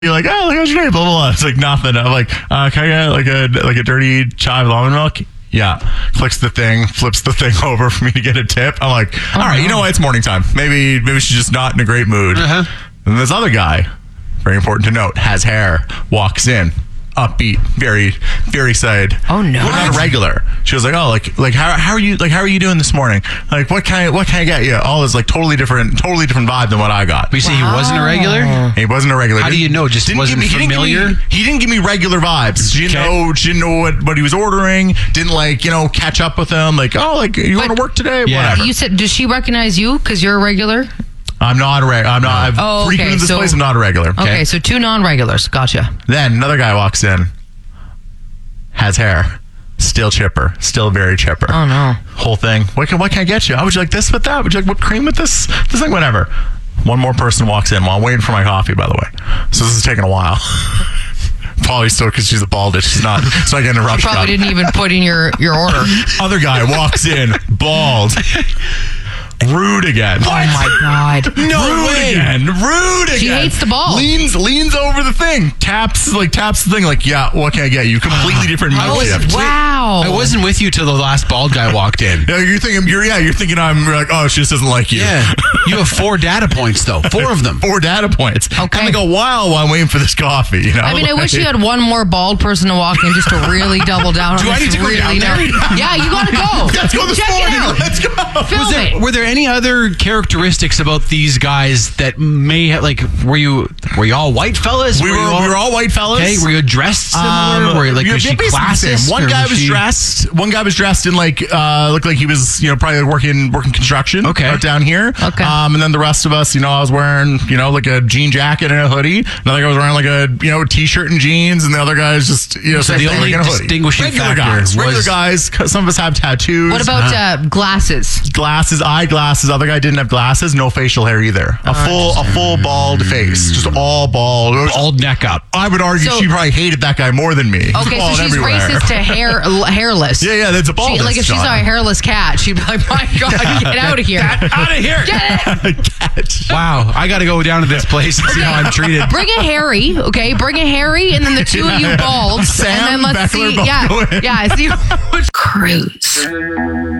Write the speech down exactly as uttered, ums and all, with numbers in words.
You're like, oh, like, how's your day? Blah, blah, blah. It's like nothing. I'm like, uh, can I get like a, like a dirty chai with almond milk? Yeah. Clicks the thing, flips the thing over for me to get a tip. I'm like, all right, you know what? It's morning time. Maybe, maybe she's just not in a great mood. Uh-huh. And this other guy, very important to note, has hair, walks in. Upbeat, very, very excited. Oh no! We're not a regular. She was like, "Oh, like, like how, how are you? Like, how are you doing this morning? Like, what can I, what can I get you?" All is like totally different, totally different vibe than what I got. We say he wasn't a regular? He wasn't a regular. How do you know? Just Didn't wasn't give me- he didn't give me- familiar? He didn't give me regular vibes. She didn't Okay. know. She didn't know what, what he was ordering. Didn't like, you know, catch up with him. Like, oh, like you want to work today? Yeah. Whatever. You said, does she recognize you because you're a regular? I'm not a reg. I'm not. I've Oh, okay, frequented this so- place. I'm not a regular. Okay, so two non-regulars. Gotcha. Then another guy walks in, has hair, still chipper, still very chipper. Oh no! Whole thing. What can what can I get you? Oh, would you like this with that? Would you like whipped cream with this? This thing, whatever. One more person walks in while I'm waiting for my coffee. By the way, so this is taking a while. Probably still because she's a baldish. She's not. So I get in a rush. Probably didn't even put in your your order. Other guy walks in, bald. Rude again. Oh my god! No rude way. Again. Rude again. She hates the ball. Leans leans over the thing. Taps like taps the thing like, yeah, what can I get you? Completely different I mood was- shift. Wow! I wasn't with you till the last bald guy walked in. Yeah, you're thinking you're yeah, you're thinking I'm you're like, oh, she just doesn't like you. Yeah. You have four data points, though. Four of them. Four data points. Okay. And like a while while I'm waiting for this coffee, you know? I mean, I wish Like- you had one more bald person to walk in just to really double down on Do I this need to go really down there? narrow- Yeah, you gotta go. Let's go this Check morning. it out. Let's go. Film Was there, it. were there any other characteristics about these guys that may have, like, were you were you all white fellas? We were, you all, we were all white fellas. Okay, were you dressed similar? Um, were you, like, you're was she basically the same. classist? One or guy was she- dressed. One guy was dressed in like uh, looked like he was you know probably working working construction. Okay. out down here. Okay. Um, and then the rest of us, you know, I was wearing you know like a jean jacket and a hoodie. Another guy was wearing like a you know t-shirt and jeans, and the other guy is just you know So same the thing, only like in a hoodie. distinguishing regular factor guys. was- Regular guys. 'Cause some of us have tattoos. What about uh, glasses? Glasses, eyeglasses. Other guy didn't have glasses. No facial hair either. A full, a full bald face, just all bald. Bald neck up. I would argue So- she probably hated that guy more than me. He was Okay, so bald she's everywhere. racist to hair l- hairless. Yeah, yeah, that's a bald. She, like if she saw a hairless cat, she'd be like, "My God, get out of here! Out of here! Get it! Wow, I got to go down to this place and see how I'm treated. Bring a Harry, okay? Bring a Harry, and then the two of you bald, Sam and then let's Beckler see, both yeah, go in. yeah, see which cruise."